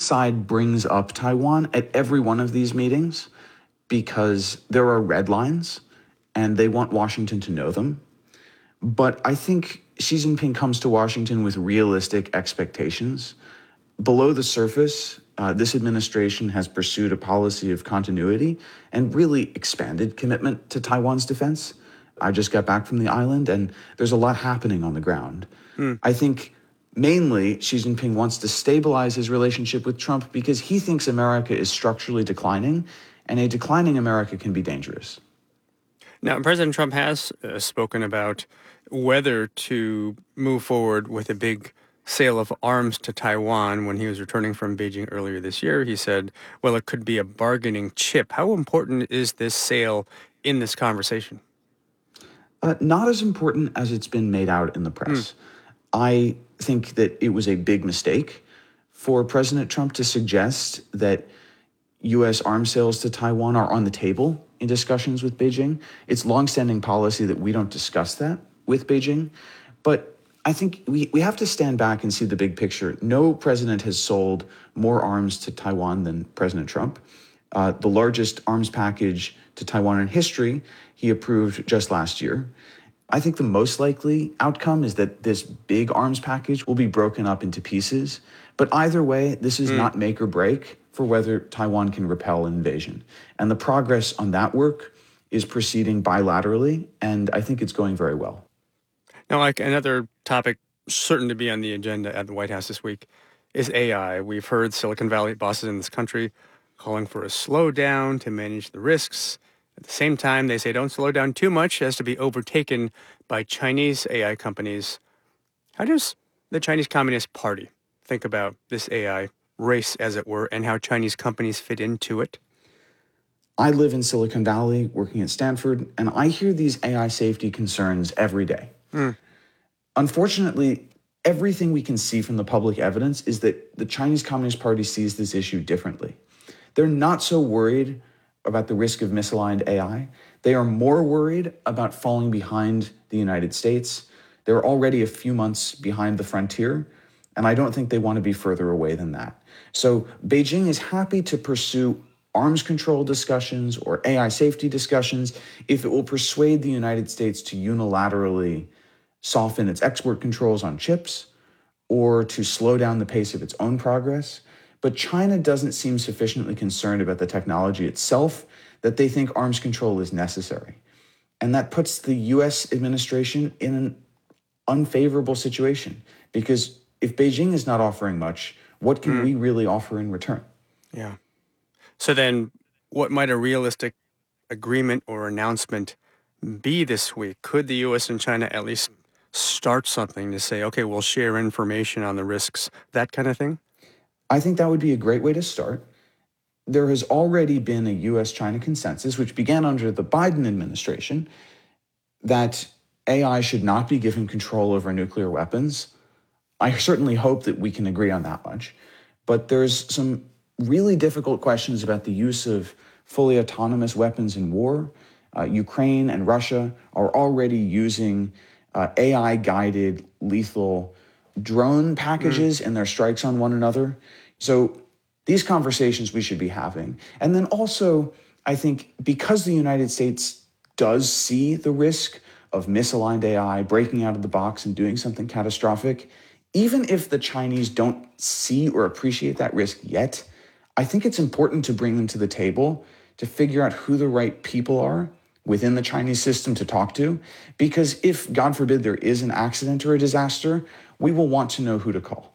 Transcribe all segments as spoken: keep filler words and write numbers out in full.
side brings up Taiwan at every one of these meetings because there are red lines and they want Washington to know them. But I think Xi Jinping comes to Washington with realistic expectations. Below the surface, uh, this administration has pursued a policy of continuity and really expanded commitment to Taiwan's defense. I just got back from the island, and there's a lot happening on the ground. Mm. I think mainly Xi Jinping wants to stabilize his relationship with Trump because he thinks America is structurally declining, and a declining America can be dangerous. Now, President Trump has uh, spoken about whether to move forward with a big sale of arms to Taiwan. When he was returning from Beijing earlier this year, he said, well, it could be a bargaining chip. How important is this sale in this conversation? Uh, not as important as it's been made out in the press. Mm. I think that it was a big mistake for President Trump to suggest that U S arms sales to Taiwan are on the table in discussions with Beijing. It's longstanding policy that we don't discuss that with Beijing. But I think we, we have to stand back and see the big picture. No president has sold more arms to Taiwan than President Trump. Uh, the largest arms package to Taiwan in history, he approved just last year. I think the most likely outcome is that this big arms package will be broken up into pieces. But either way, this is mm. not make or break for whether Taiwan can repel an invasion. And the progress on that work is proceeding bilaterally, and I think it's going very well. Now, like another topic certain to be on the agenda at the White House this week is A I. We've heard Silicon Valley bosses in this country calling for a slowdown to manage the risks. At the same time, they say don't slow down too much as to be overtaken by Chinese A I companies. How does the Chinese Communist Party think about this A I race, as it were, and how Chinese companies fit into it? I live in Silicon Valley, working at Stanford, and I hear these A I safety concerns every day. Mm. Unfortunately, everything we can see from the public evidence is that the Chinese Communist Party sees this issue differently. They're not so worried about the risk of misaligned A I. They are more worried about falling behind the United States. They're already a few months behind the frontier, and I don't think they want to be further away than that. So Beijing is happy to pursue arms control discussions or A I safety discussions if it will persuade the United States to unilaterally soften its export controls on chips or to slow down the pace of its own progress. But China doesn't seem sufficiently concerned about the technology itself that they think arms control is necessary. And that puts the U S administration in an unfavorable situation because if Beijing is not offering much, what can mm. we really offer in return? Yeah. So then what might a realistic agreement or announcement be this week? Could the U S and China at least start something to say, okay, we'll share information on the risks, that kind of thing? I think that would be a great way to start. There has already been a U S China consensus, which began under the Biden administration, that A I should not be given control over nuclear weapons. I certainly hope that we can agree on that much. But there's some really difficult questions about the use of fully autonomous weapons in war. Uh, Ukraine and Russia are already using uh, A I-guided lethal drone packages mm. in their strikes on one another. So these conversations we should be having. And then also, I think because the United States does see the risk of misaligned A I breaking out of the box and doing something catastrophic, even if the Chinese don't see or appreciate that risk yet, I think it's important to bring them to the table to figure out who the right people are within the Chinese system to talk to. Because if, God forbid, there is an accident or a disaster, we will want to know who to call.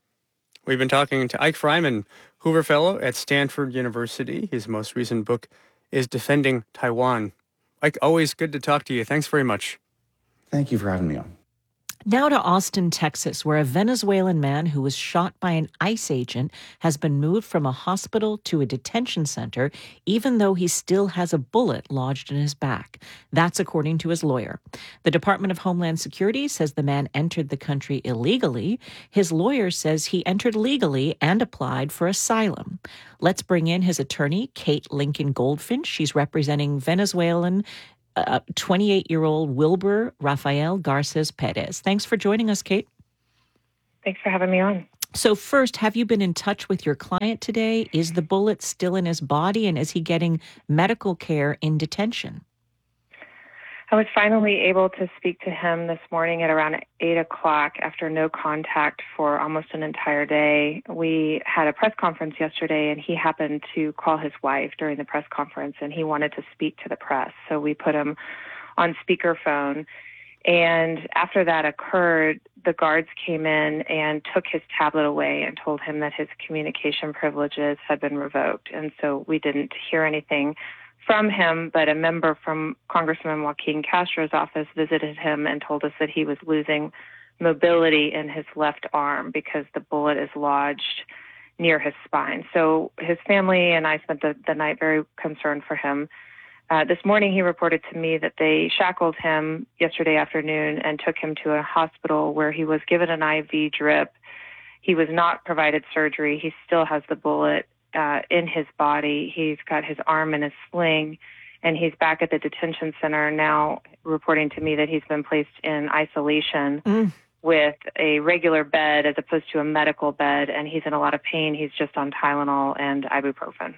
We've been talking to Ike Fryman, Hoover Fellow at Stanford University. His most recent book is Defending Taiwan. Ike, always good to talk to you. Thanks very much. Thank you for having me on. Now to Austin, Texas, where a Venezuelan man who was shot by an ICE agent has been moved from a hospital to a detention center, even though he still has a bullet lodged in his back. That's according to his lawyer. The Department of Homeland Security says the man entered the country illegally. His lawyer says he entered legally and applied for asylum. Let's bring in his attorney, Kate Lincoln Goldfinch. She's representing Venezuelan Uh, twenty-eight-year-old Wilber Rafael Garces Perez. Thanks for joining us, Kate. Thanks for having me on. So first, have you been in touch with your client today? Is the bullet still in his body, and is he getting medical care in detention? I was finally able to speak to him this morning at around eight o'clock after no contact for almost an entire day. We had a press conference yesterday, and he happened to call his wife during the press conference, and he wanted to speak to the press. So we put him on speakerphone. And after that occurred, the guards came in and took his tablet away and told him that his communication privileges had been revoked. And so we didn't hear anything from him, but a member from Congressman Joaquin Castro's office visited him and told us that he was losing mobility in his left arm because the bullet is lodged near his spine. So his family and I spent the, the night very concerned for him. Uh, this morning, he reported to me that they shackled him yesterday afternoon and took him to a hospital where he was given an I V drip. He was not provided surgery. He still has the bullet uh, in his body. He's got his arm in a sling, and he's back at the detention center now, reporting to me that he's been placed in isolation mm. with a regular bed as opposed to a medical bed, and he's in a lot of pain. He's just on Tylenol and ibuprofen.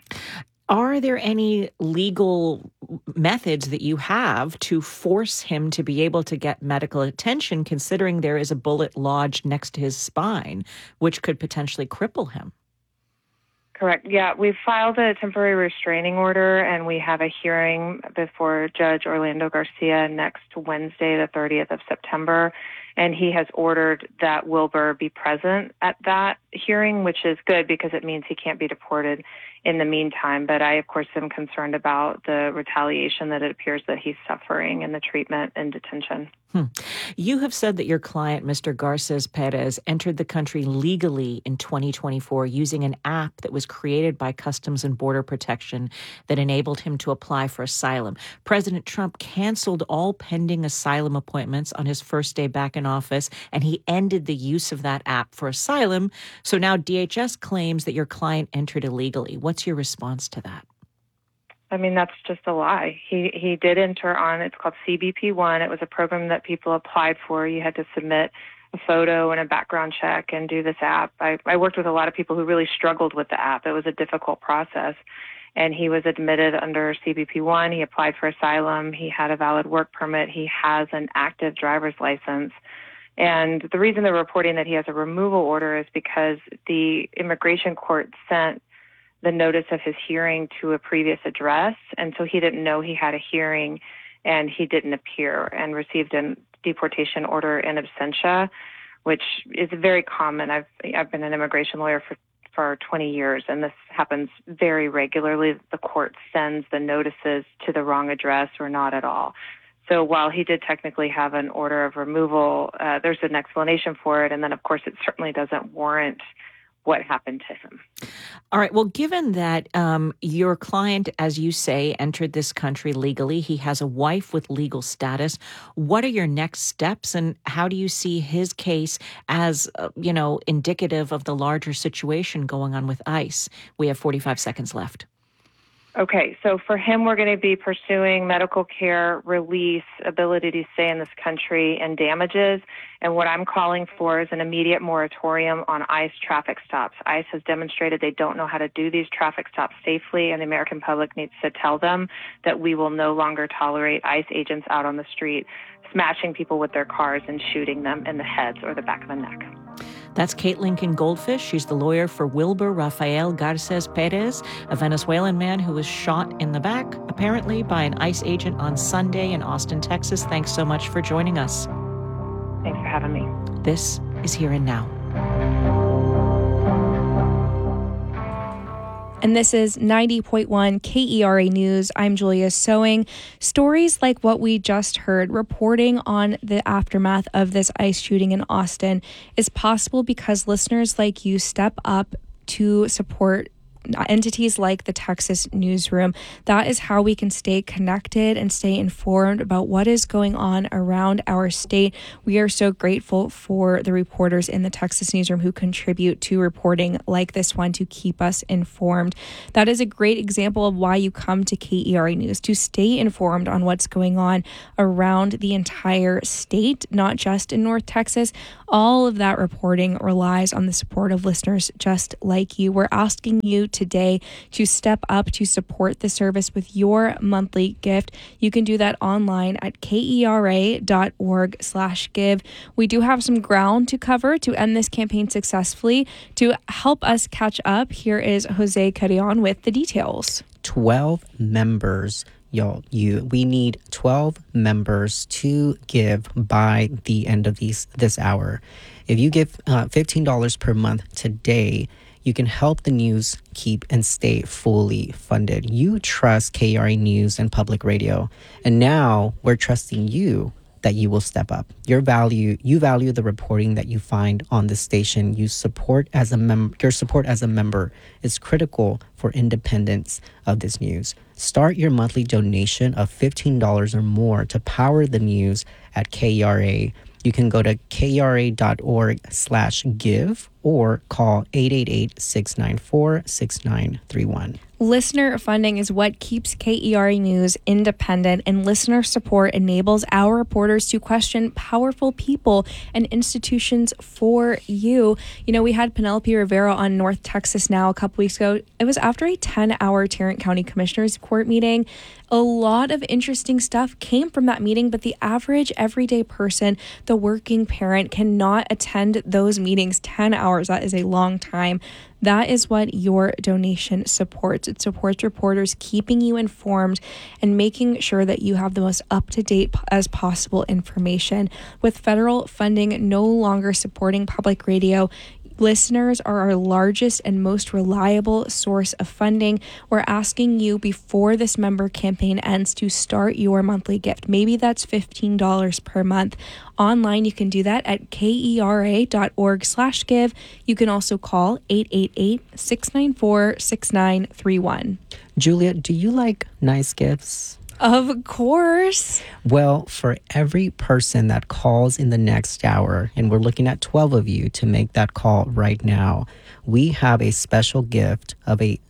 Are there any legal methods that you have to force him to be able to get medical attention, considering there is a bullet lodged next to his spine, which could potentially cripple him? Correct. Yeah, we've filed a temporary restraining order, and we have a hearing before Judge Orlando Garcia next Wednesday, the thirtieth of September. And he has ordered that Wilbur be present at that hearing, which is good because it means he can't be deported in the meantime. But I, of course, am concerned about the retaliation that it appears that he's suffering and the treatment in detention. Hmm. You have said that your client, Mister Garces Perez, entered the country legally in twenty twenty-four using an app that was created by Customs and Border Protection that enabled him to apply for asylum. President Trump canceled all pending asylum appointments on his first day back in office, and he ended the use of that app for asylum. So now D H S claims that your client entered illegally. What's your response to that? I mean, that's just a lie. He he did enter on, it's called C B P one. It was a program that people applied for. You had to submit a photo and a background check and do this app. I, I worked with a lot of people who really struggled with the app. It was a difficult process. And he was admitted under C B P one. He applied for asylum. He had a valid work permit. He has an active driver's license. And the reason they're reporting that he has a removal order is because the immigration court sent the notice of his hearing to a previous address. And so he didn't know he had a hearing, and he didn't appear and received a deportation order in absentia, which is very common. I've I've been an immigration lawyer for, for twenty years, and this happens very regularly. The court sends the notices to the wrong address or not at all. So while he did technically have an order of removal, uh, there's an explanation for it. And then, of course, it certainly doesn't warrant what happened to him. All right. Well, given that um, your client, as you say, entered this country legally, he has a wife with legal status. What are your next steps, and how do you see his case as, uh, you know, indicative of the larger situation going on with ICE? We have forty-five seconds left. Okay, so for him, we're going to be pursuing medical care, release, ability to stay in this country, and damages. And what I'm calling for is an immediate moratorium on ICE traffic stops. ICE has demonstrated they don't know how to do these traffic stops safely, and the American public needs to tell them that we will no longer tolerate ICE agents out on the street smashing people with their cars and shooting them in the heads or the back of the neck. That's Kate Lincoln Goldfish. She's the lawyer for Wilbur Rafael Garces Perez, a Venezuelan man who was shot in the back, apparently by an ICE agent on Sunday in Austin, Texas. Thanks so much for joining us. Thanks for having me. This is Here and Now. And this is ninety point one K E R A News. I'm Julia Sewing. Stories like what we just heard reporting on the aftermath of this ICE shooting in Austin is possible because listeners like you step up to support entities like the Texas Newsroom. That is how we can stay connected and stay informed about what is going on around our state. We are so grateful for the reporters in the Texas Newsroom who contribute to reporting like this one to keep us informed. That is a great example of why you come to K E R A News, to stay informed on what's going on around the entire state, not just in North Texas. All of that reporting relies on the support of listeners just like you. We're asking you today to step up to support the service with your monthly gift. You can do that online at kera.org slash give. We do have some ground to cover to end this campaign successfully. To help us catch up, here is Jose Carrion with the details. twelve members. Y'all, you, we need twelve members to give by the end of these this hour. If you give uh, fifteen dollars per month today, you can help the news keep and stay fully funded. You trust K E R A News and Public Radio, and now we're trusting you that you will step up. Your value, you value the reporting that you find on the station. You support as a mem- your support as a member is critical for independence of this news. Start your monthly donation of fifteen dollars or more to power the news at K E R A. You can go to kera.org slash give or call eight eight eight, six nine four, six nine three one. Listener funding is what keeps K E R A News independent, and listener support enables our reporters to question powerful people and institutions for you. You know, we had Penelope Rivera on North Texas Now a couple weeks ago. It was after a ten-hour Tarrant County Commissioners Court meeting. A lot of interesting stuff came from that meeting, but the average everyday person, the working parent, cannot attend those meetings ten hours. That is a long time. That is what your donation supports. It supports reporters keeping you informed and making sure that you have the most up-to-date as possible information. With federal funding no longer supporting public radio, listeners are our largest and most reliable source of funding. We're asking you before this member campaign ends to start your monthly gift. Maybe that's fifteen dollars per month. Online, you can do that at kera.org slash give. You can also call eight eight eight, six nine four, six nine three one. Julia, do you like nice gifts? Of course. Well, for every person that calls in the next hour, and we're looking at twelve of you to make that call right now, we have a special gift of a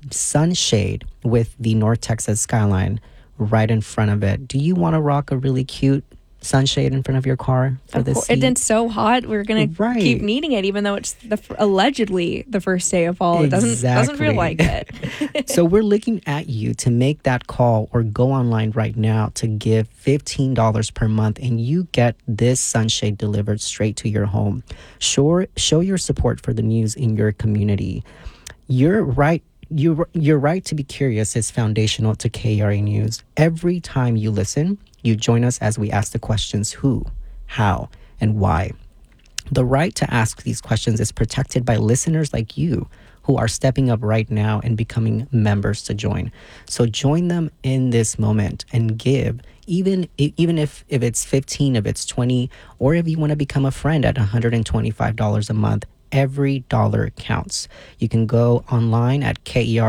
sunshade with the North Texas skyline right in front of it. Do you want to rock a really cute sunshade in front of your car for Of this course, seat? it's so hot. We're gonna Right. keep needing it, even though it's the allegedly the first day of fall. It doesn't doesn't feel like it. So we're looking at you to make that call or go online right now to give fifteen dollars per month, and you get this sunshade delivered straight to your home. Sure, show your support for the news in your community. You're right. You're, you're right to be curious is foundational to K E R A News. Every time you listen, you join us as we ask the questions who, how, and why. The right to ask these questions is protected by listeners like you who are stepping up right now and becoming members to join. So join them in this moment and give, even, even if, if it's fifteen, if it's twenty, or if you want to become a friend at one hundred twenty-five dollars a month. Every dollar counts. You can go online at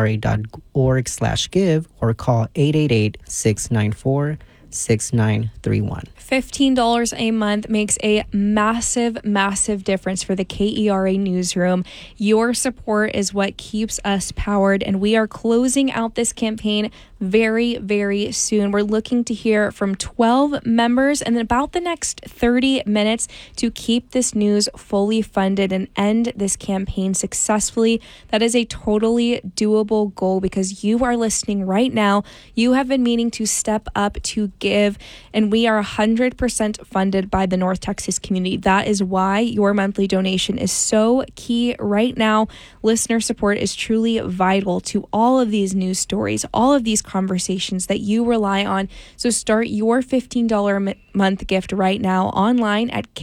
kera.org slash give or call eight eight eight, six nine four, six nine three one. fifteen dollars a month makes a massive, massive difference for the K E R A Newsroom. Your support is what keeps us powered, and we are closing out this campaign very, very soon. We're looking to hear from twelve members in about the next thirty minutes to keep this news fully funded and end this campaign successfully. That is a totally doable goal because you are listening right now. You have been meaning to step up to give, and we are one hundred percent funded by the North Texas community. That is why your monthly donation is so key right now. Listener support is truly vital to all of these news stories, all of these conversations that you rely on. So start your fifteen dollars a month gift right now online at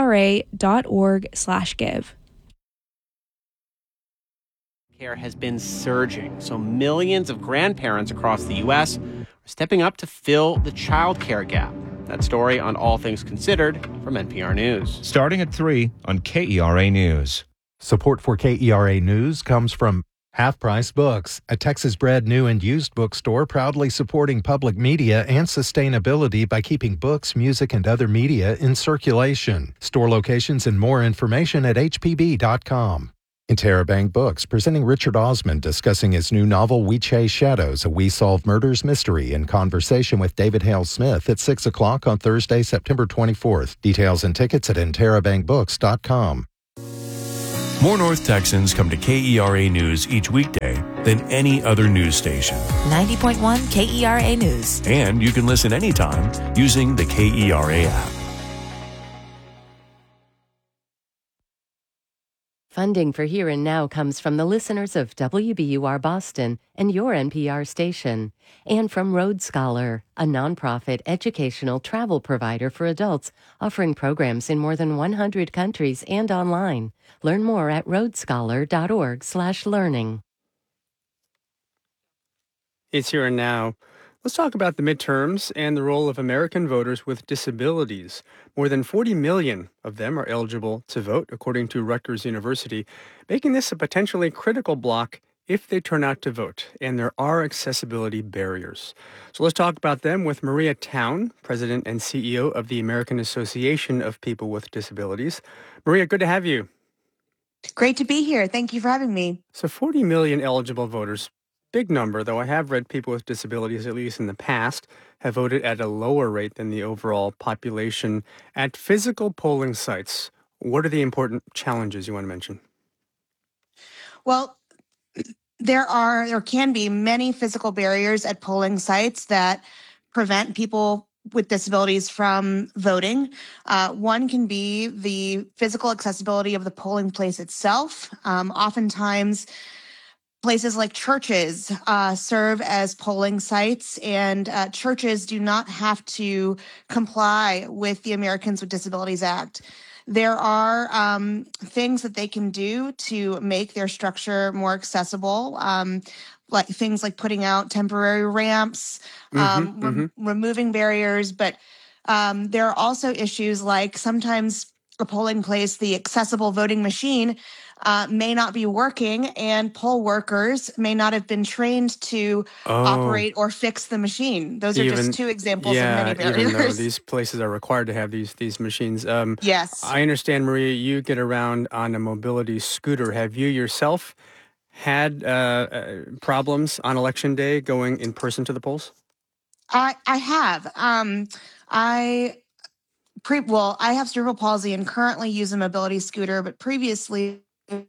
kera.org slash give. Care has been surging, so millions of grandparents across the U S are stepping up to fill the child care gap. That story on All Things Considered from N P R News. Starting at three on K E R A News. Support for K E R A News comes from Half Price Books, a Texas-bred new and used bookstore proudly supporting public media and sustainability by keeping books, music, and other media in circulation. Store locations and more information at h p b dot com. Interrobang Books, presenting Richard Osman discussing his new novel We Chase Shadows, a We Solve Murders mystery, in conversation with David Hale Smith at six o'clock on Thursday, September twenty-fourth. Details and tickets at interrobang books dot com. More North Texans come to K E R A News each weekday than any other news station. ninety point one K E R A News. And you can listen anytime using the K E R A app. Funding for Here and Now comes from the listeners of W B U R Boston and your N P R station, and from Road Scholar, a nonprofit educational travel provider for adults offering programs in more than one hundred countries and online. Learn more at road scholar dot org slash learning. It's Here and Now. Let's talk about the midterms and the role of American voters with disabilities. More than forty million of them are eligible to vote, according to Rutgers University, making this a potentially critical block if they turn out to vote. And there are accessibility barriers. So let's talk about them with Maria Town, President and C E O of the American Association of People with Disabilities. Maria, good to have you. Great to be here. Thank you for having me. So forty million eligible voters. Big number, though I have read people with disabilities, at least in the past, have voted at a lower rate than the overall population. At physical polling sites, what are the important challenges you want to mention? Well, there are, there can be many physical barriers at polling sites that prevent people with disabilities from voting. Uh, one can be the physical accessibility of the polling place itself. Um, oftentimes, places like churches uh, serve as polling sites, and uh, churches do not have to comply with the Americans with Disabilities Act. There are um, things that they can do to make their structure more accessible, um, like things like putting out temporary ramps, um, Mm-hmm, re- mm-hmm. removing barriers. But um, there are also issues like sometimes a polling place, the accessible voting machine, uh, may not be working, and poll workers may not have been trained to Oh, operate or fix the machine. Those are even just two examples of yeah, many even though barriers. these places are required to have these these machines. Um, Yes. I understand, Maria, you get around on a mobility scooter. Have you yourself had uh, uh, problems on election day going in person to the polls? I I have. Um, I pre well, I have cerebral palsy and currently use a mobility scooter, but previously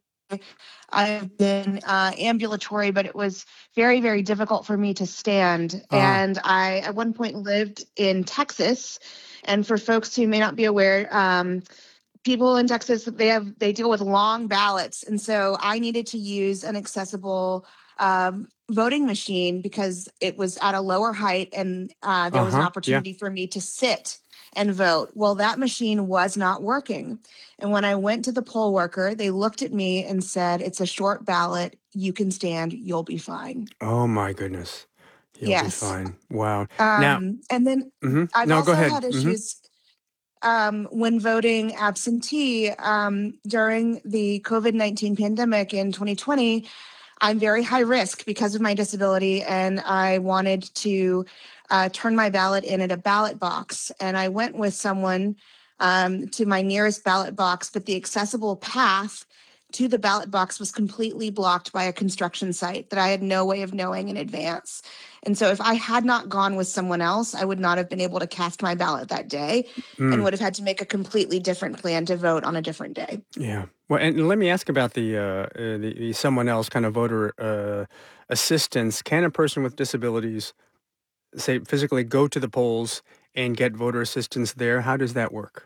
I've been uh, ambulatory, but it was very, very difficult for me to stand. Ah, And I, at one point, lived in Texas. And for folks who may not be aware, um, people in Texas, they have they deal with long ballots, and so I needed to use an accessible um, voting machine because it was at a lower height, and uh, there was an uh-huh, yeah. opportunity for me to sit and vote. Well, that machine was not working, and when I went to the poll worker, they looked at me and said, "It's a short ballot. You can stand. You'll be fine." Oh my goodness. You'll be Yes. fine. Wow. Now, Um, and then hmm I've no, go also ahead. had hmm issues um, when voting absentee um, during the COVID nineteen pandemic in twenty twenty. I'm very high risk because of my disability, and I wanted to uh, turn my ballot in at a ballot box. And I went with someone um, to my nearest ballot box, but the accessible path to the ballot box was completely blocked by a construction site that I had no way of knowing in advance. And so if I had not gone with someone else, I would not have been able to cast my ballot that day and Mm, would have had to make a completely different plan to vote on a different day. yeah. Well, and let me ask about the, uh, uh, the, the someone else kind of voter uh, assistance. Can a person with disabilities, say, physically go to the polls and get voter assistance there? How does that work?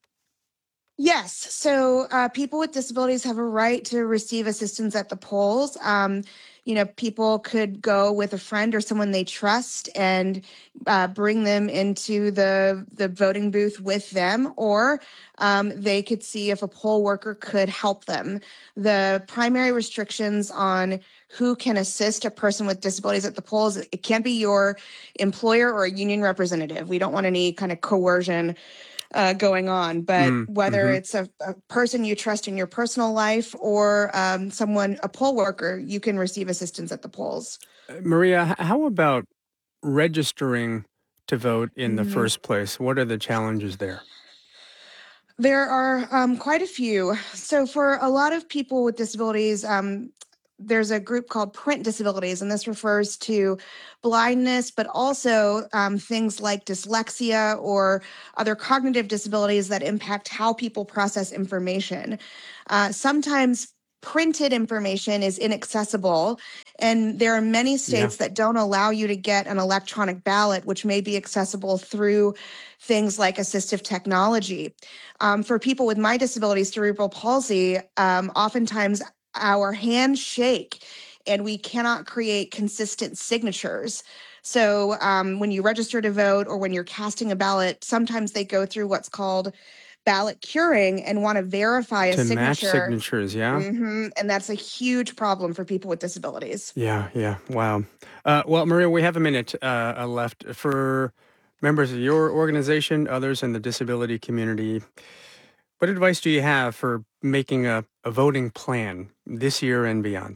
Yes. So uh, people with disabilities have a right to receive assistance at the polls. Um, you know, people could go with a friend or someone they trust and uh, bring them into the the voting booth with them, or um, they could see if a poll worker could help them. The primary restrictions on who can assist a person with disabilities at the polls, it can't be your employer or a union representative. We don't want any kind of coercion uh, going on. But Mm, whether mhm. it's a, a person you trust in your personal life or um, someone, a poll worker, you can receive assistance at the polls. Uh, Maria, h- how about registering to vote in the Mhm. first place? What are the challenges there? There are um, quite a few. So, for a lot of people with disabilities, um, there's a group called print disabilities, and this refers to blindness, but also um, things like dyslexia or other cognitive disabilities that impact how people process information. Uh, sometimes printed information is inaccessible, and there are many Yeah. states that don't allow you to get an electronic ballot, which may be accessible through things like assistive technology. Um, for people with my disability, cerebral palsy, um, oftentimes our hands shake and we cannot create consistent signatures. So um, when you register to vote or when you're casting a ballot, sometimes they go through what's called ballot curing and want to verify a To match signature. signatures, yeah? hmm And that's a huge problem for people with disabilities. Yeah, yeah. Wow. Uh, well, Maria, we have a minute uh, uh, left for members of your organization, others in the disability community. What advice do you have for making a, a voting plan this year and beyond?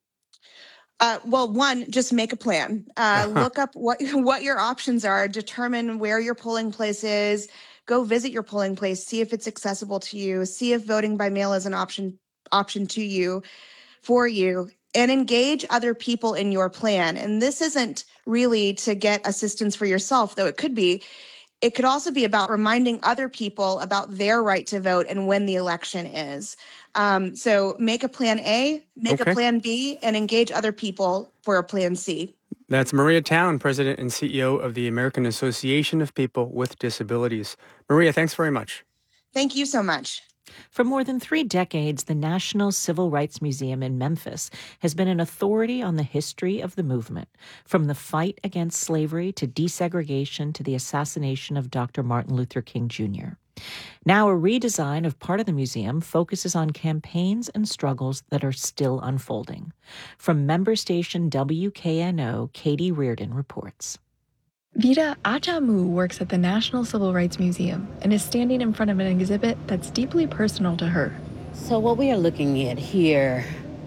Uh, well, one, just make a plan. Uh, look up what what your options are. Determine where your polling place is. Go visit your polling place. See if it's accessible to you. See if voting by mail is an option option to you for you. And engage other people in your plan. And this isn't really to get assistance for yourself, though it could be. It could also be about reminding other people about their right to vote and when the election is. Um, so make a plan A, make Okay. a plan B, and engage other people for a plan C. That's Maria Town, President and C E O of the American Association of People with Disabilities. Maria, thanks very much. Thank you so much. For more than three decades, the National Civil Rights Museum in Memphis has been an authority on the history of the movement, from the fight against slavery to desegregation to the assassination of Doctor Martin Luther King Junior Now, a redesign of part of the museum focuses on campaigns and struggles that are still unfolding. From member station W K N O, Katie Reardon reports. Vida Ajamu works at the National Civil Rights Museum and is standing in front of an exhibit that's deeply personal to her. So what we are looking at here,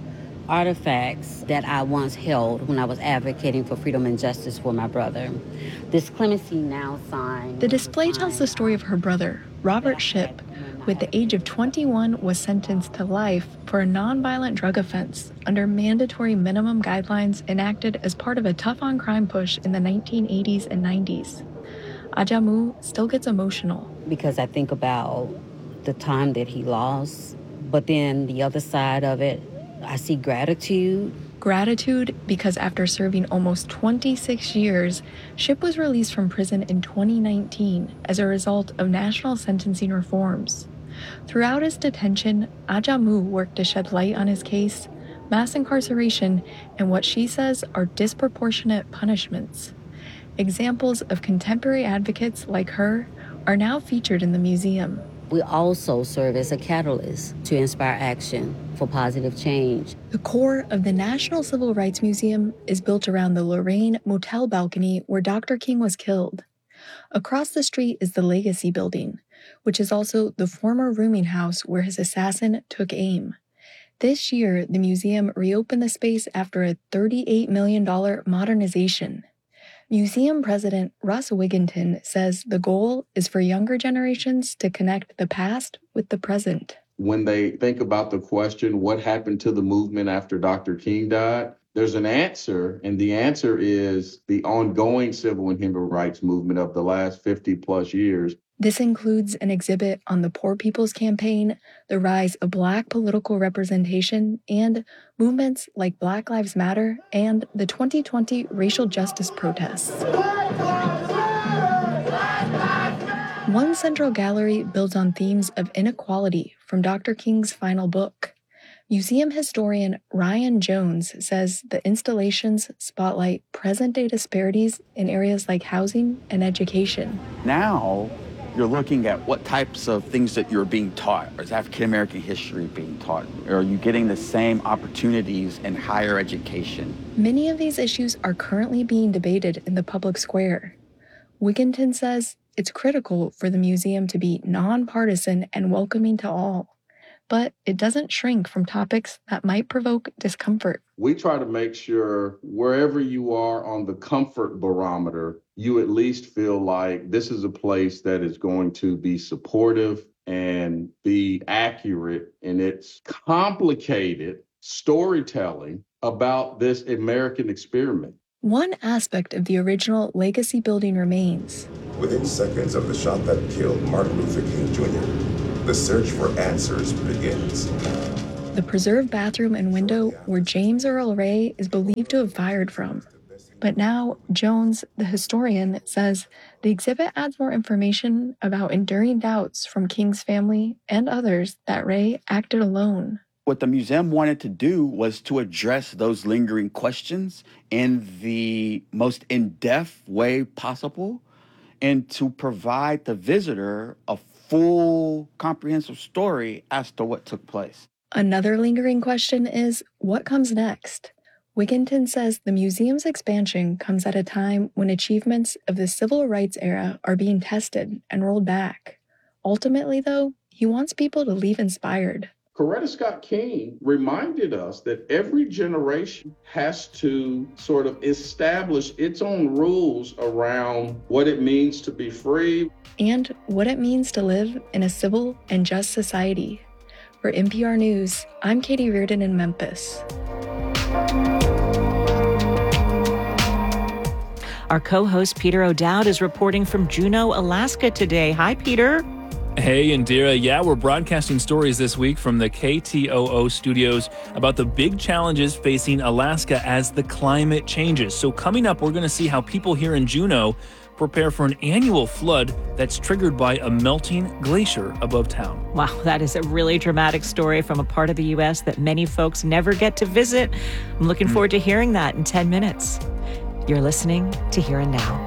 artifacts that I once held when I was advocating for freedom and justice for my brother. This Clemency Now sign. The display tells the story of her brother, Robert Shipp, who at the age of twenty-one was sentenced to life for a nonviolent drug offense under mandatory minimum guidelines enacted as part of a tough-on-crime push in the nineteen eighties and nineties. Ajamu still gets emotional. Because I think about the time that he lost, but then the other side of it, I see gratitude. Gratitude because after serving almost twenty-six years, Shipp was released from prison in twenty nineteen as a result of national sentencing reforms. Throughout his detention, Ajamu worked to shed light on his case, mass incarceration, and what she says are disproportionate punishments. Examples of contemporary advocates like her are now featured in the museum. We also serve as a catalyst to inspire action for positive change. The core of the National Civil Rights Museum is built around the Lorraine Motel balcony where Doctor King was killed. Across the street is the Legacy Building, which is also the former rooming house where his assassin took aim. This year, the museum reopened the space after a thirty-eight million dollars modernization. Museum President Russ Wigginton says the goal is for younger generations to connect the past with the present. When they think about the question, what happened to the movement after Doctor King died, there's an answer, and the answer is the ongoing civil and human rights movement of the last fifty plus years. This includes an exhibit on the Poor People's Campaign, the rise of Black political representation, and movements like Black Lives Matter and the twenty twenty racial justice protests. One central gallery builds on themes of inequality from Doctor King's final book. Museum historian Ryan Jones says the installations spotlight present-day disparities in areas like housing and education. Now, you're looking at what types of things that you're being taught. Is African American history being taught? Are you getting the same opportunities in higher education? Many of these issues are currently being debated in the public square. Wigginton says it's critical for the museum to be nonpartisan and welcoming to all. But it doesn't shrink from topics that might provoke discomfort. We try to make sure wherever you are on the comfort barometer, you at least feel like this is a place that is going to be supportive and be accurate in its complicated storytelling about this American experiment. One aspect of the original Legacy building remains. Within seconds of the shot that killed Martin Luther King Junior, the search for answers begins. The preserved bathroom and window where James Earl Ray is believed to have fired from. But now, Jones, the historian, says the exhibit adds more information about enduring doubts from King's family and others that Ray acted alone. What the museum wanted to do was to address those lingering questions in the most in-depth way possible and to provide the visitor a full, comprehensive story as to what took place. Another lingering question is, what comes next? Wigginton says the museum's expansion comes at a time when achievements of the civil rights era are being tested and rolled back. Ultimately, though, he wants people to leave inspired. Coretta Scott King reminded us that every generation has to sort of establish its own rules around what it means to be free. And what it means to live in a civil and just society. For N P R News, I'm Katie Reardon in Memphis. Our co-host Peter O'Dowd is reporting from Juneau, Alaska today. Hi, Peter. Hey, Indira. Yeah, we're broadcasting stories this week from the K T O O studios about the big challenges facing Alaska as the climate changes. So coming up, we're going to see how people here in Juneau prepare for an annual flood that's triggered by a melting glacier above town. Wow, that is a really dramatic story from a part of the U S that many folks never get to visit. I'm looking forward to hearing that in ten minutes. You're listening to Here and Now.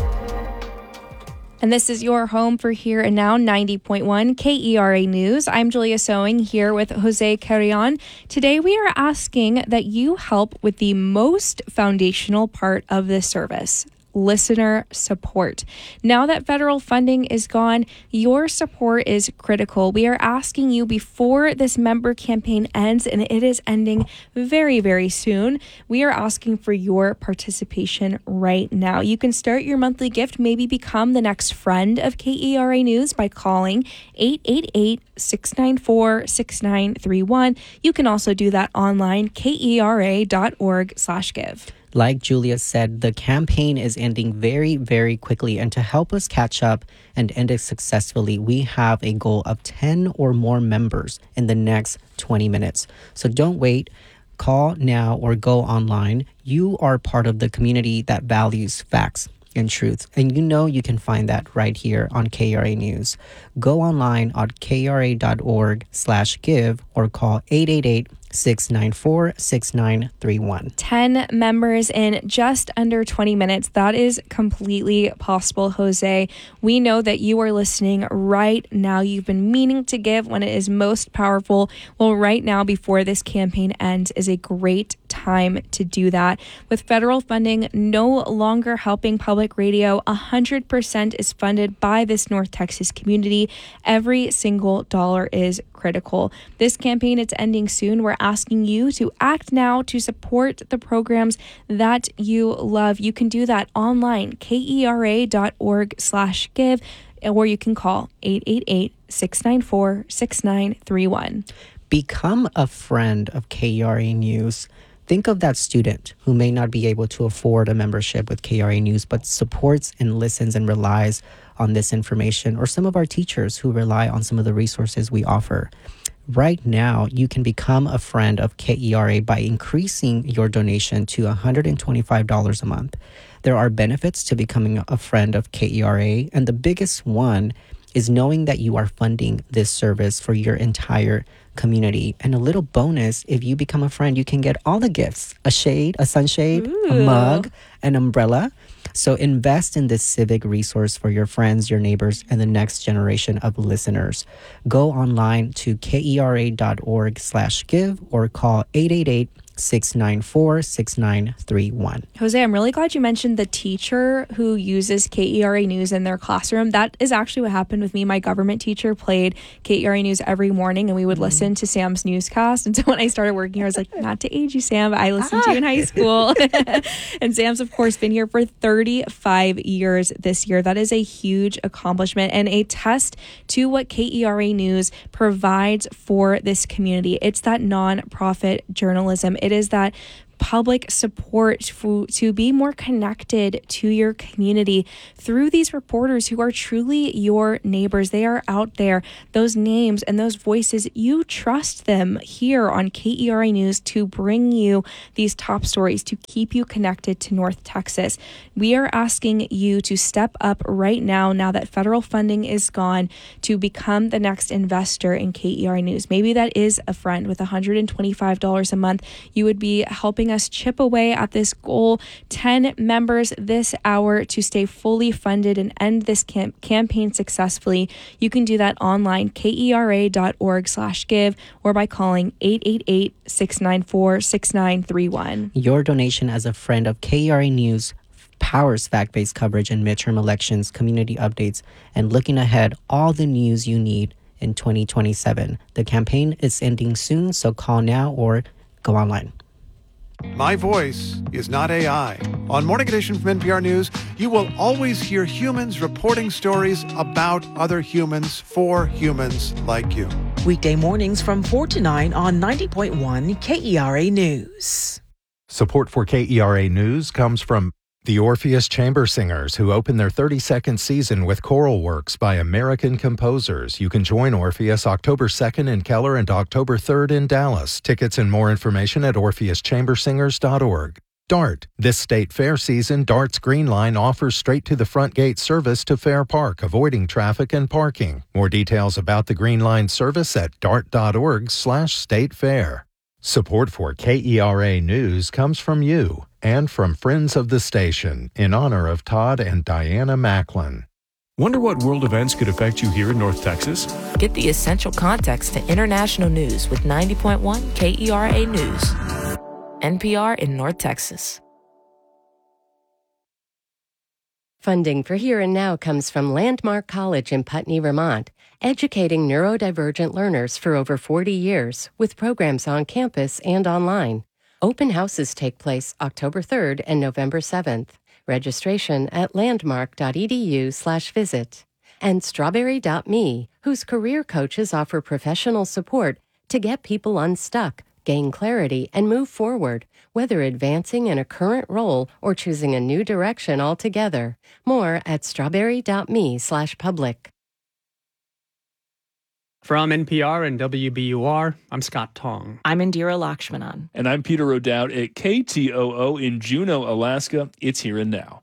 And this is your home for Here and Now, ninety point one K E R A News. I'm Julia Sewing here with Jose Carrion. Today we are asking that you help with the most foundational part of this service, listener support. Now that federal funding is gone, your support is critical. We are asking you before this member campaign ends, and it is ending very, very soon. We are asking for your participation right now. You can start your monthly gift, maybe become the next friend of K E R A News by calling eight eight eight, six nine four, six nine three one. You can also do that online, kera.org slash give. Like Julia said, the campaign is ending very, very quickly. And to help us catch up and end it successfully, we have a goal of ten or more members in the next twenty minutes. So don't wait. Call now or go online. You are part of the community that values facts and truth. And you know you can find that right here on K E R A News. Go online on kera.org slash give or call eight eight eight, six nine four, six nine three one. ten members in just under twenty minutes. That is completely possible, Jose. We know that you are listening right now. You've been meaning to give when it is most powerful. Well, right now, before this campaign ends, is a great time to do that. With federal funding no longer helping public radio, one hundred percent is funded by this North Texas community. Every single dollar is critical. This campaign, it's ending soon. We're asking you to act now to support the programs that you love. You can do that online, kera.org slash give, or you can call eight eight eight, six nine four, six nine three one. Become a friend of K E R A News. Think of that student who may not be able to afford a membership with K E R A News, but supports and listens and relies on this information, or some of our teachers who rely on some of the resources we offer. Right now, you can become a friend of K E R A by increasing your donation to one hundred twenty-five dollars a month. There are benefits to becoming a friend of K E R A, and the biggest one is knowing that you are funding this service for your entire community. And a little bonus, if you become a friend, you can get all the gifts: a shade, a sunshade, Ooh. a mug, an umbrella. So invest in this civic resource for your friends, your neighbors, and the next generation of listeners. Go online to kera.org slash give or call eight eight eight, six nine four, six nine three one. Jose, I'm really glad you mentioned the teacher who uses K E R A News in their classroom. That is actually what happened with me. My government teacher played K E R A News every morning, and we would mm. listen to Sam's newscast. And so when I started working here, I was like, not to age you, Sam, but I listened ah. to you in high school. And Sam's, of course, been here for thirty-five years this year. That is a huge accomplishment and a test to what K E R A News provides for this community. It's that nonprofit journalism. It is that public support for, to be more connected to your community through these reporters who are truly your neighbors. They are out there, those names and those voices. You trust them here on K E R A News to bring you these top stories, to keep you connected to North Texas. We are asking you to step up right now, now that federal funding is gone, to become the next investor in K E R A News. Maybe that is a friend. With one hundred twenty-five dollars a month, you would be helping us chip away at this goal. ten members this hour to stay fully funded and end this camp- campaign successfully. You can do that online, kera.org slash give, or by calling eight eight eight, six nine four, six nine three one. Your donation as a friend of K E R A News powers fact-based coverage in midterm elections, community updates, and looking ahead, all the news you need in twenty twenty-seven. The campaign is ending soon, so call now or go online. My voice is not A I. On Morning Edition from N P R News, you will always hear humans reporting stories about other humans for humans like you. Weekday mornings from four to nine on ninety point one K E R A News. Support for K E R A News comes from the Orpheus Chamber Singers, who open their thirty-second season with choral works by American composers. You can join Orpheus October second in Keller and October third in Dallas. Tickets and more information at orpheus chamber singers dot org. DART. This state fair season, DART's Green Line offers straight-to-the-front gate service to Fair Park, avoiding traffic and parking. More details about the Green Line service at dart.org slash state fair. Support for K E R A News comes from you and from friends of the station in honor of Todd and Diana Macklin. Wonder what world events could affect you here in North Texas? Get the essential context to international news with ninety point one K E R A News. N P R in North Texas. Funding for Here and Now comes from Landmark College in Putney, Vermont, educating neurodivergent learners for over forty years with programs on campus and online. Open houses take place October third and November seventh. Registration at landmark.edu slash visit. And strawberry dot me, whose career coaches offer professional support to get people unstuck, gain clarity, and move forward, whether advancing in a current role or choosing a new direction altogether. More at strawberry.me slash public. From N P R and W B U R, I'm Scott Tong. I'm Indira Lakshmanan. And I'm Peter O'Dowd at K T O O in Juneau, Alaska. It's Here and Now.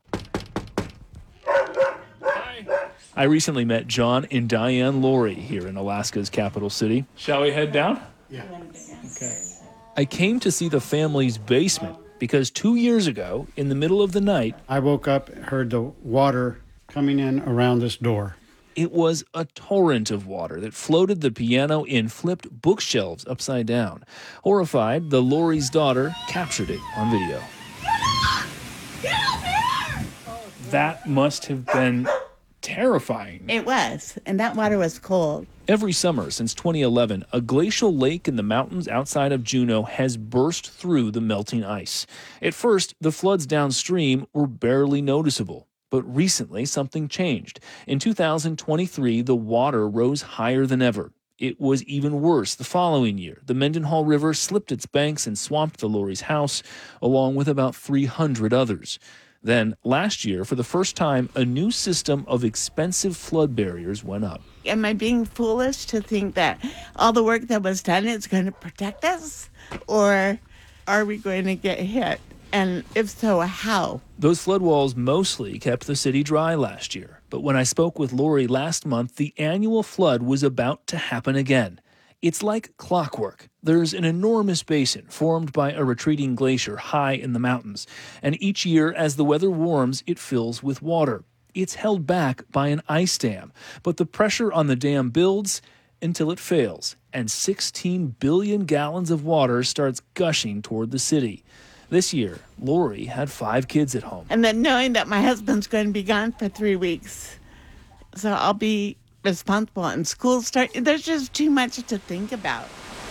Hi. I recently met John and Diane Laurie here in Alaska's capital city. Shall we head down? Yeah. Okay. I came to see the family's basement because two years ago, in the middle of the night, I woke up, heard the water coming in around this door. It was a torrent of water that floated the piano and flipped bookshelves upside down. Horrified, the Laurie's daughter captured it on video. Get up here! That must have been terrifying. It was, and that water was cold. Every summer since twenty eleven, a glacial lake in the mountains outside of Juneau has burst through the melting ice. At first, the floods downstream were barely noticeable. But recently, something changed. In two thousand twenty-three, the water rose higher than ever. It was even worse the following year. The Mendenhall River slipped its banks and swamped the Laurie's house, along with about three hundred others. Then, last year, for the first time, a new system of expensive flood barriers went up. Am I being foolish to think that all the work that was done is going to protect us? Or are we going to get hit? And if so, how? Those flood walls mostly kept the city dry last year. But when I spoke with Laurie last month, the annual flood was about to happen again. It's like clockwork. There's an enormous basin formed by a retreating glacier high in the mountains. And each year, as the weather warms, it fills with water. It's held back by an ice dam. But the pressure on the dam builds, until it fails, and sixteen billion gallons of water starts gushing toward the city. This year, Lori had five kids at home. And then knowing that my husband's going to be gone for three weeks, so I'll be responsible, and school start. There's just too much to think about.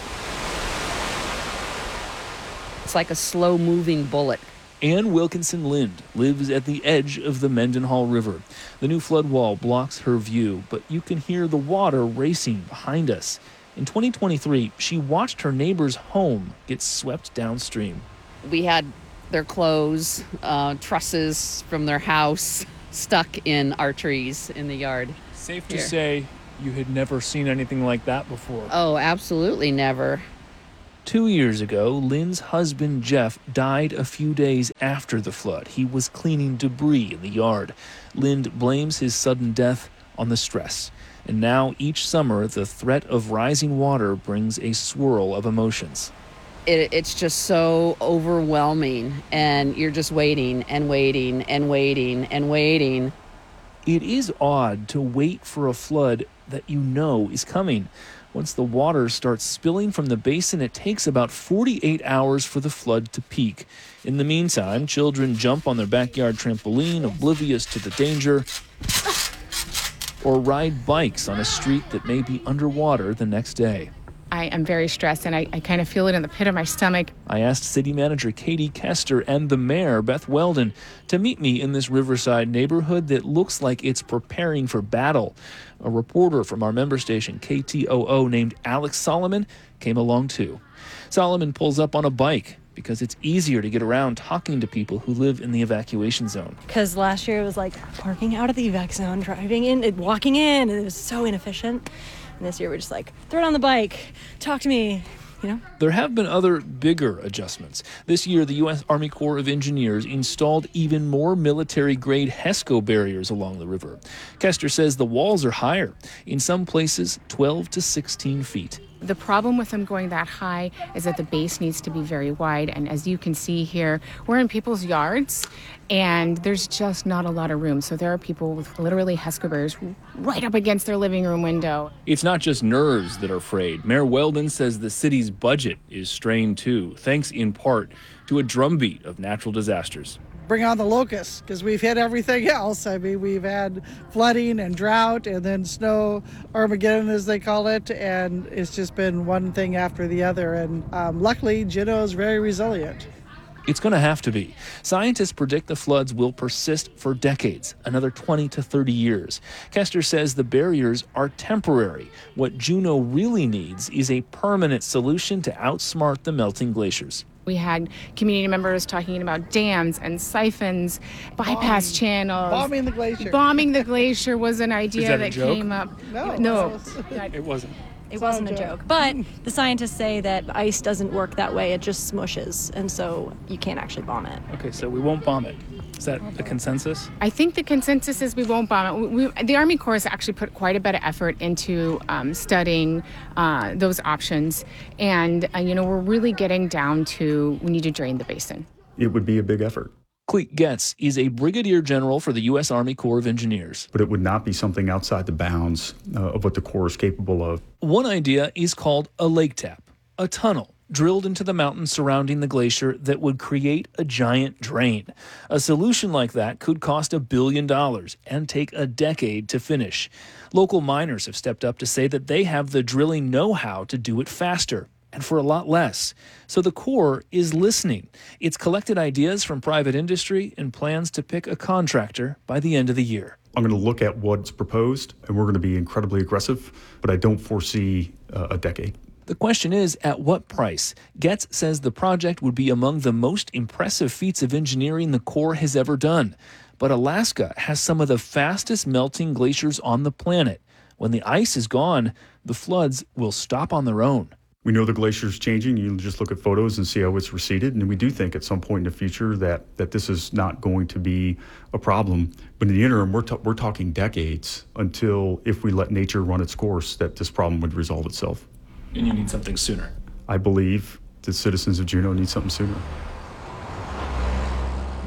It's like a slow-moving bullet. Ann Wilkinson Lind lives at the edge of the Mendenhall River. The new flood wall blocks her view, but you can hear the water racing behind us. In twenty twenty-three, she watched her neighbor's home get swept downstream. We had their clothes, uh, trusses from their house stuck in our trees in the yard. Safe Here. to say you had never seen anything like that before. Oh, absolutely never. Two years ago, Lynn's husband, Jeff, died a few days after the flood. He was cleaning debris in the yard. Lynn blames his sudden death on the stress. And now, each summer, the threat of rising water brings a swirl of emotions. It, it's just so overwhelming, and you're just waiting and waiting and waiting and waiting. It is odd to wait for a flood that you know is coming. Once the water starts spilling from the basin, it takes about forty-eight hours for the flood to peak. In the meantime, children jump on their backyard trampoline, oblivious to the danger, or ride bikes on a street that may be underwater the next day. I am very stressed, and I, I kind of feel it in the pit of my stomach. I asked City Manager Katie Kester and the Mayor, Beth Weldon, to meet me in this Riverside neighborhood that looks like it's preparing for battle. A reporter from our member station, K T O O, named Alex Solomon, came along too. Solomon pulls up on a bike because it's easier to get around talking to people who live in the evacuation zone. Because last year it was like parking out of the evac zone, driving in, walking in, and it was so inefficient. And this year we're just like, throw it on the bike, talk to me, you know? There have been other bigger adjustments. This year, the U S Army Corps of Engineers installed even more military-grade HESCO barriers along the river. Kester says the walls are higher, in some places twelve to sixteen feet. The problem with them going that high is that the base needs to be very wide. And as you can see here, we're in people's yards, and there's just not a lot of room. So there are people with literally HESCO barriers right up against their living room window. It's not just nerves that are frayed. Mayor Weldon says the city's budget is strained too, thanks in part to a drumbeat of natural disasters. Bring on the locusts, because we've hit everything else. I mean, we've had flooding and drought and then snow Armageddon, as they call it, and it's just been one thing after the other. And um, luckily, Juneau is very resilient. It's going to have to be. Scientists predict the floods will persist for decades, another twenty to thirty years. Kester says the barriers are temporary. What Juneau really needs is a permanent solution to outsmart the melting glaciers. We had community members talking about dams and siphons, bypass Bomb. channels. Bombing the glacier. Bombing the glacier was an idea Is that a that joke? came up. No. No. It wasn't. It wasn't a joke. But the scientists say that ice doesn't work that way. It just smushes, and so you can't actually bomb it. Okay, so we won't bomb it. Is that the consensus? I think the consensus is we won't bomb it. We, we, the Army Corps has actually put quite a bit of effort into um, studying uh, those options. And, uh, you know, we're really getting down to we need to drain the basin. It would be a big effort. Clete Getz is a brigadier general for the U S Army Corps of Engineers. But it would not be something outside the bounds uh, of what the Corps is capable of. One idea is called a lake tap, a tunnel drilled into the mountain surrounding the glacier that would create a giant drain. A solution like that could cost a billion dollars and take a decade to finish. Local miners have stepped up to say that they have the drilling know-how to do it faster and for a lot less. So the Corps is listening. It's collected ideas from private industry and plans to pick a contractor by the end of the year. I'm going to look at what's proposed, and we're going to be incredibly aggressive, but I don't foresee uh, a decade. The question is, at what price? Getz says the project would be among the most impressive feats of engineering the Corps has ever done. But Alaska has some of the fastest melting glaciers on the planet. When the ice is gone, the floods will stop on their own. We know the glacier's changing. You just look at photos and see how it's receded. And we do think at some point in the future that, that this is not going to be a problem. But in the interim, we're, t- we're talking decades until, if we let nature run its course, that this problem would resolve itself. And you need something sooner. I believe the citizens of Juneau need something sooner.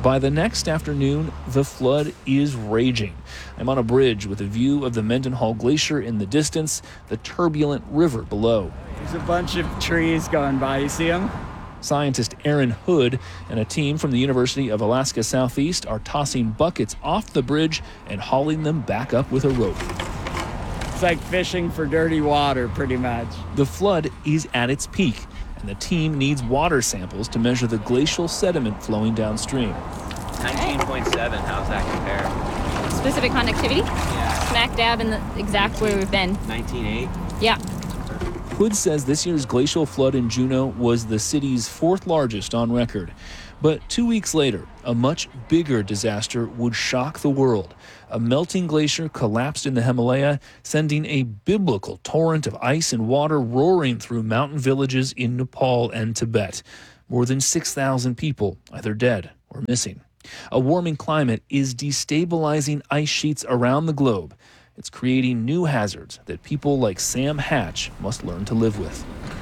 By the next afternoon, the flood is raging. I'm on a bridge with a view of the Mendenhall Glacier in the distance, the turbulent river below. There's a bunch of trees going by. You see them? Scientist Aaron Hood and a team from the University of Alaska Southeast are tossing buckets off the bridge and hauling them back up with a rope. It's like fishing for dirty water, pretty much. The flood is at its peak, and the team needs water samples to measure the glacial sediment flowing downstream. nineteen point seven, how's that compare? Specific conductivity? Yeah. Smack dab in the exact where we've been. nineteen point eight? Yeah. Hood says this year's glacial flood in Juneau was the city's fourth largest on record. But two weeks later, a much bigger disaster would shock the world. A melting glacier collapsed in the Himalaya, sending a biblical torrent of ice and water roaring through mountain villages in Nepal and Tibet. More than six thousand people either dead or missing. A warming climate is destabilizing ice sheets around the globe. It's creating new hazards that people like Sam Hatch must learn to live with.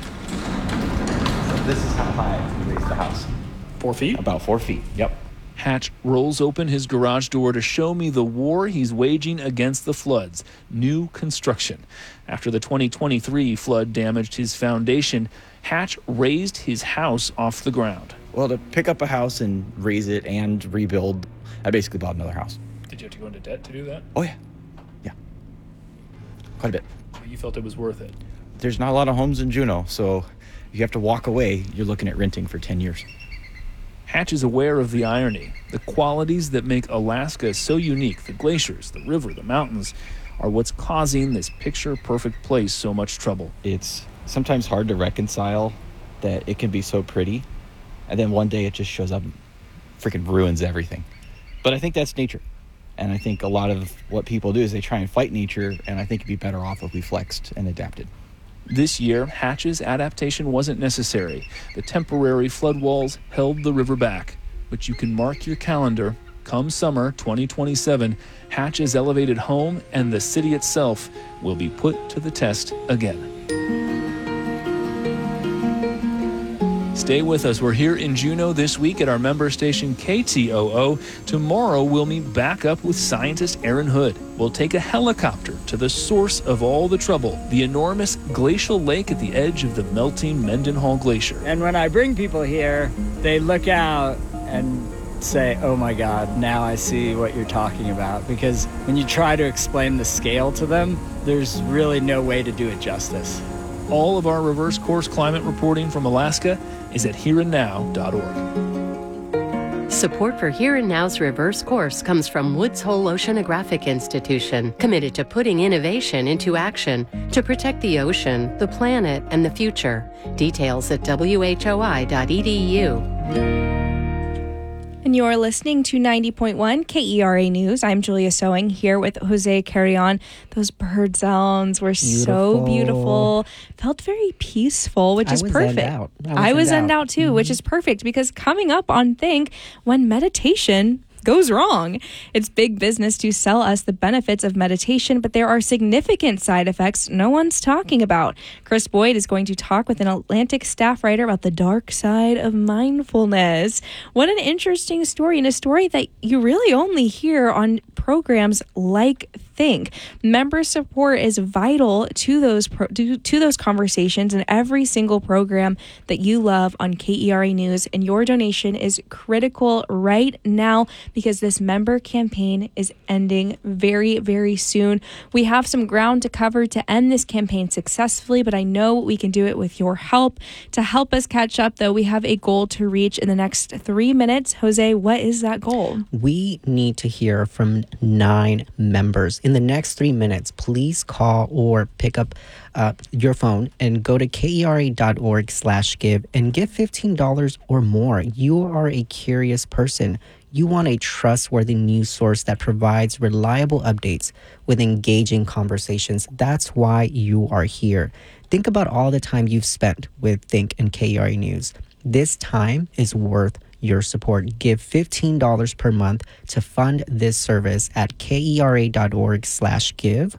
So this is how high we raised the house. Four feet? About four feet, yep. Hatch rolls open his garage door to show me the war he's waging against the floods, new construction. After the twenty twenty-three flood damaged his foundation, Hatch raised his house off the ground. Well, to pick up a house and raise it and rebuild, I basically bought another house. Did you have to go into debt to do that? Oh, yeah. Yeah. Quite a bit. But you felt it was worth it. There's not a lot of homes in Juneau, so if you have to walk away, you're looking at renting for ten years. Hatch is aware of the irony. The qualities that make Alaska so unique, the glaciers, the river, the mountains, are what's causing this picture-perfect place so much trouble. It's sometimes hard to reconcile that it can be so pretty, and then one day it just shows up and freaking ruins everything. But I think that's nature. And I think a lot of what people do is they try and fight nature, and I think it'd be better off if we flexed and adapted. This year, Hatch's adaptation wasn't necessary. The temporary flood walls held the river back. But you can mark your calendar. Come summer twenty twenty-seven, Hatch's elevated home and the city itself will be put to the test again. Stay with us. We're here in Juneau this week at our member station K T O O. Tomorrow, we'll meet back up with scientist Aaron Hood. We'll take a helicopter to the source of all the trouble, the enormous glacial lake at the edge of the melting Mendenhall Glacier. And when I bring people here, they look out and say, oh my God, now I see what you're talking about. Because when you try to explain the scale to them, there's really no way to do it justice. All of our reverse course climate reporting from Alaska is at here and now dot org. Support for Here and Now's Reverse Course comes from Woods Hole Oceanographic Institution, committed to putting innovation into action to protect the ocean, the planet, and the future. Details at W H O I dot E D U. And you're listening to ninety point one K E R A News. I'm Julia Sewing here with Jose Carrion. Those bird sounds were beautiful. so beautiful. Felt very peaceful, which I is was perfect. Zen out. I was, I was zen zen out, out too, mm-hmm. which is perfect because coming up on Think, when meditation goes wrong. It's big business to sell us the benefits of meditation, but there are significant side effects no one's talking about. Chris Boyd is going to talk with an Atlantic staff writer about the dark side of mindfulness. What an interesting story, and a story that you really only hear on programs like Think. Member support is vital to those pro- to, to those conversations in every single program that you love on K E R A News, and your donation is critical right now because this member campaign is ending very, very soon. We have some ground to cover to end this campaign successfully, but I know we can do it with your help. To help us catch up, though, we have a goal to reach in the next three minutes. Jose, what is that goal? We need to hear from nine members. In the next three minutes, please call or pick up uh, your phone and go to kera.org slash give and give fifteen dollars or more. You are a curious person. You want a trustworthy news source that provides reliable updates with engaging conversations. That's why you are here. Think about all the time you've spent with Think and K E R A News. This time is worth your support. Give fifteen dollars per month to fund this service at kera.org slash give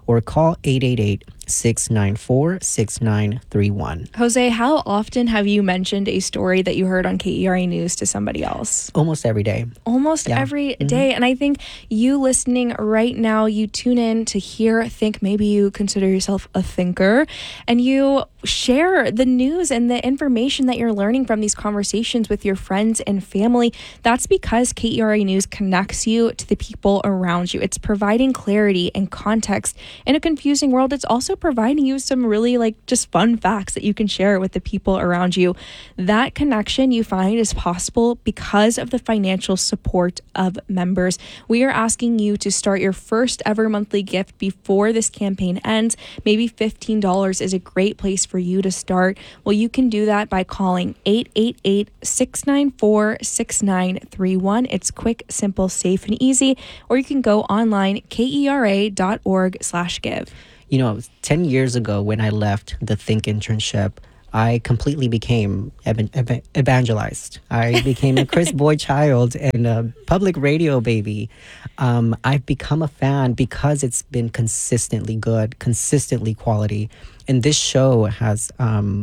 or call eight eight eight, six nine four, six nine three one. Jose, how often have you mentioned a story that you heard on K E R A News to somebody else? Almost every day. Almost Yeah. every day. And I think you listening right now, you tune in to hear, think, maybe you consider yourself a thinker, and you share the news and the information that you're learning from these conversations with your friends and family. That's because K E R A News connects you to the people around you. It's providing clarity and context in a confusing world. It's also providing you some really like just fun facts that you can share with the people around you. That connection you find is possible because of the financial support of members. We are asking you to start your first ever monthly gift before this campaign ends. Maybe fifteen dollars is a great place for you to start. Well, you can do that by calling eight eight eight, six nine four, six nine three one. It's quick, simple, safe, and easy. Or you can go online, kera dot org slash give. You know, ten years ago when I left the Think internship, I completely became ev- ev- evangelized. I became a Chris Boyd child and a public radio baby. Um, I've become a fan because it's been consistently good, consistently quality. And this show has um,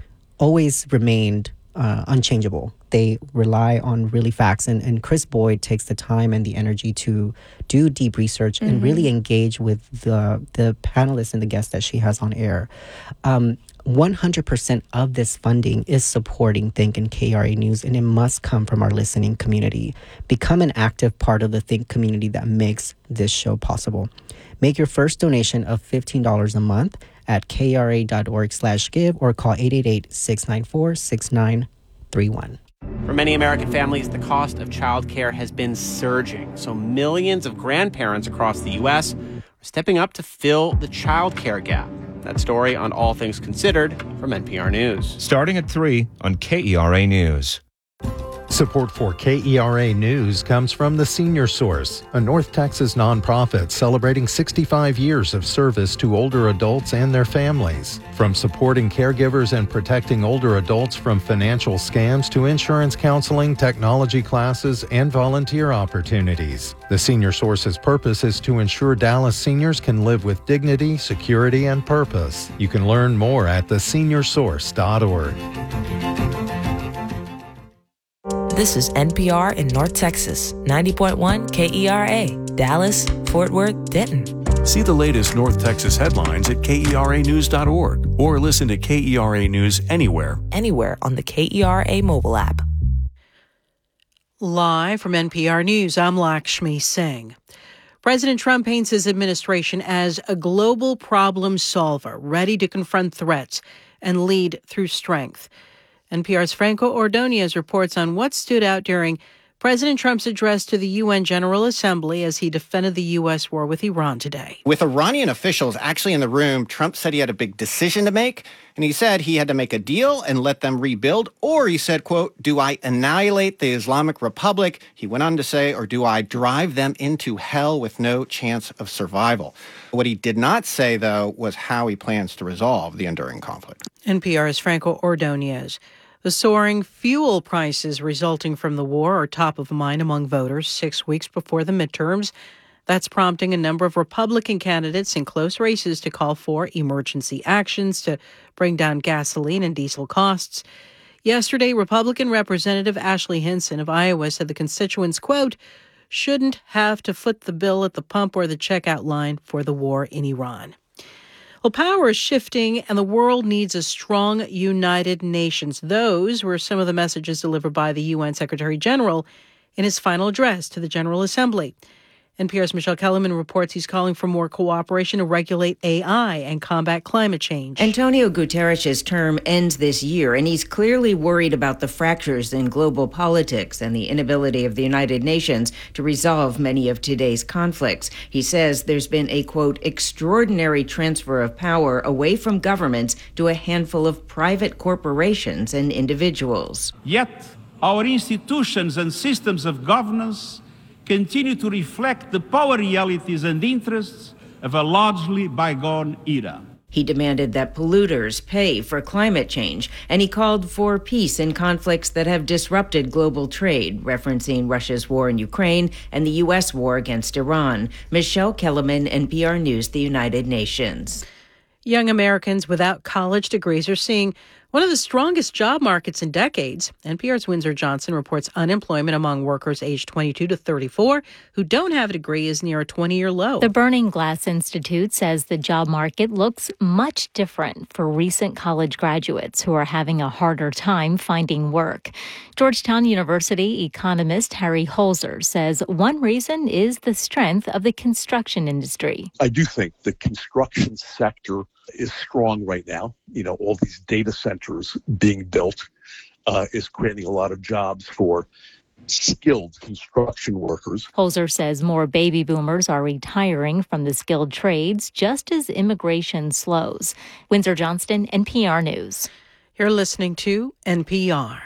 always remained uh, unchangeable. They rely on really facts. And, and Chris Boyd takes the time and the energy to do deep research mm-hmm. and really engage with the, the panelists and the guests that she has on air. Um, one hundred percent of this funding is supporting Think and K E R A News, and it must come from our listening community. Become an active part of the Think community that makes this show possible. Make your first donation of fifteen dollars a month at kera dot org slash give or call eight eight eight, six nine four, six nine three one. For many American families, the cost of childcare has been surging, so millions of grandparents across the U S are stepping up to fill the childcare gap. That story on All Things Considered from N P R News. Starting at three on K E R A News. Support for K E R A News comes from the Senior Source, a North Texas nonprofit celebrating sixty-five years of service to older adults and their families. From supporting caregivers and protecting older adults from financial scams to insurance counseling, technology classes, and volunteer opportunities. The Senior Source's purpose is to ensure Dallas seniors can live with dignity, security, and purpose. You can learn more at the senior source dot org. This is N P R in North Texas, ninety point one K E R A, Dallas, Fort Worth, Denton. See the latest North Texas headlines at K E R A news dot org or listen to K E R A News anywhere. Anywhere on the K E R A mobile app. Live from N P R News, I'm Lakshmi Singh. President Trump paints his administration as a global problem solver, ready to confront threats and lead through strength. N P R's Franco Ordonez reports on what stood out during President Trump's address to the U N General Assembly as he defended the U S war with Iran today. With Iranian officials actually in the room, Trump said he had a big decision to make, and he said he had to make a deal and let them rebuild, or he said, quote, do I annihilate the Islamic Republic? He went on to say, or do I drive them into hell with no chance of survival? What he did not say, though, was how he plans to resolve the enduring conflict. N P R's Franco Ordonez. The soaring fuel prices resulting from the war are top of mind among voters six weeks before the midterms. That's prompting a number of Republican candidates in close races to call for emergency actions to bring down gasoline and diesel costs. Yesterday, Republican Representative Ashley Hinson of Iowa said the constituents, quote, shouldn't have to foot the bill at the pump or the checkout line for the war in Iran. Well, power is shifting, and the world needs a strong, united nations. Those were some of the messages delivered by the U N Secretary General in his final address to the General Assembly. N P R's Michelle Kellerman reports he's calling for more cooperation to regulate A I and combat climate change. Antonio Guterres' term ends this year, and he's clearly worried about the fractures in global politics and the inability of the United Nations to resolve many of today's conflicts. He says there's been a, quote, extraordinary transfer of power away from governments to a handful of private corporations and individuals. Yet, our institutions and systems of governance continue to reflect the power realities and interests of a largely bygone era. He demanded that polluters pay for climate change, and he called for peace in conflicts that have disrupted global trade, referencing Russia's war in Ukraine and the U S war against Iran. Michelle Kellerman, N P R News, the United Nations. Young Americans without college degrees are seeing one of the strongest job markets in decades. N P R's Windsor Johnson reports unemployment among workers aged twenty-two to thirty-four who don't have a degree is near a twenty-year low. The Burning Glass Institute says the job market looks much different for recent college graduates who are having a harder time finding work. Georgetown University economist Harry Holzer says one reason is the strength of the construction industry. I do think the construction sector is strong right now. You know, all these data centers being built uh, is creating a lot of jobs for skilled construction workers. Holzer says more baby boomers are retiring from the skilled trades just as immigration slows. Windsor Johnston, N P R News. You're listening to N P R.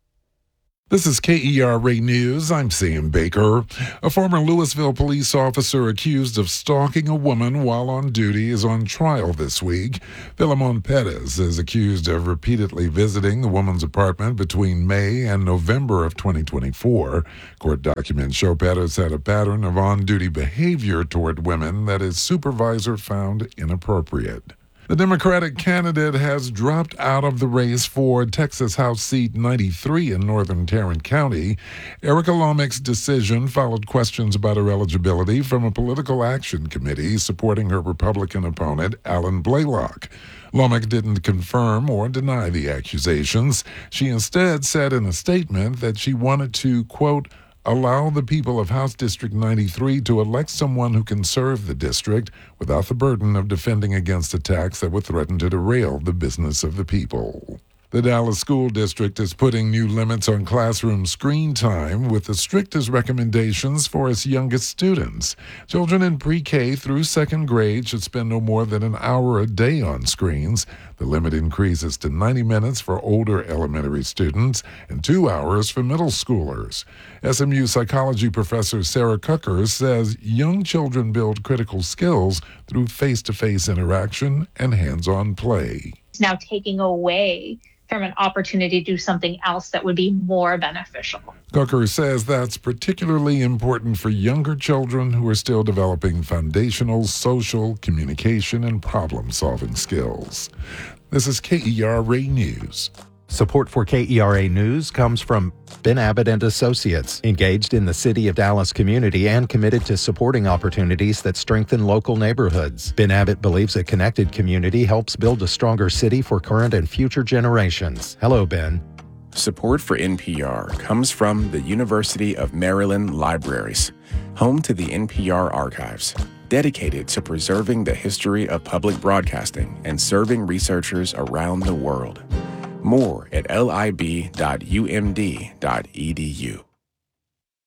This is K E R A News. I'm Sam Baker. A former Louisville police officer accused of stalking a woman while on duty is on trial this week. Philemon Perez is accused of repeatedly visiting the woman's apartment between May and November of twenty twenty-four. Court documents show Perez had a pattern of on-duty behavior toward women that his supervisor found inappropriate. The Democratic candidate has dropped out of the race for Texas House seat ninety-three in northern Tarrant County. Erica Lommick's decision followed questions about her eligibility from a political action committee supporting her Republican opponent, Alan Blaylock. Lommick didn't confirm or deny the accusations. She instead said in a statement that she wanted to, quote, allow the people of House District ninety-three to elect someone who can serve the district without the burden of defending against attacks that would threaten to derail the business of the people. The Dallas School District is putting new limits on classroom screen time with the strictest recommendations for its youngest students. Children in pre-K through second grade should spend no more than an hour a day on screens. The limit increases to ninety minutes for older elementary students and two hours for middle schoolers. S M U psychology professor Sarah Cucker says young children build critical skills through face-to-face interaction and hands-on play. It's now taking away from an opportunity to do something else that would be more beneficial. Cooker says that's particularly important for younger children who are still developing foundational social, communication, and problem-solving skills. This is K E R A News. Support for K E R A News comes from Ben Abbott and Associates, engaged in the City of Dallas community and committed to supporting opportunities that strengthen local neighborhoods. Ben Abbott believes a connected community helps build a stronger city for current and future generations. Hello, Ben. Support for N P R comes from the University of Maryland Libraries, home to the N P R Archives, dedicated to preserving the history of public broadcasting and serving researchers around the world. More at lib dot u m d dot e d u.